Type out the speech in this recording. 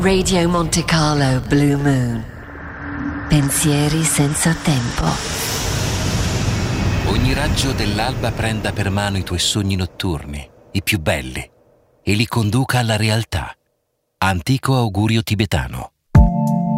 Radio Monte Carlo Blue Moon. Pensieri senza tempo. Ogni raggio dell'alba prenda per mano i tuoi sogni notturni, i più belli, e li conduca alla realtà. Antico augurio tibetano.